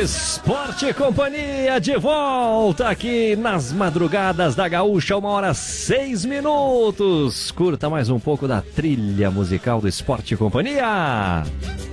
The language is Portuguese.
Esporte e Companhia de volta aqui nas madrugadas da Gaúcha, 1h06. Curta mais um pouco da trilha musical do Esporte e Companhia.